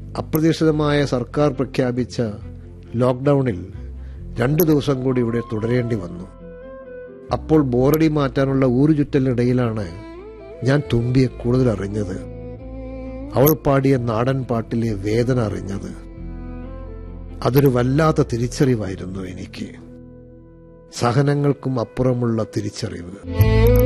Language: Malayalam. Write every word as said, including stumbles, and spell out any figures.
അപ്രതീക്ഷിതമായ സർക്കാർ പ്രഖ്യാപിച്ച ലോക്ക്ഡൌണിൽ രണ്ടു ദിവസം കൂടി ഇവിടെ തുടരേണ്ടി വന്നു. അപ്പോൾ ബോറടി മാറ്റാനുള്ള ഊരുചുറ്റലിനിടയിലാണ് ഞാൻ തുമ്പിയെ കൂടുതൽ അറിഞ്ഞത്. അവൾ പാടിയ നാടൻ പാട്ടിലെ വേദന അറിഞ്ഞത്. അതൊരു വല്ലാത്ത തിരിച്ചറിവായിരുന്നു എനിക്ക്. സഹനങ്ങൾക്കും അപ്പുറമുള്ള തിരിച്ചറിവ്.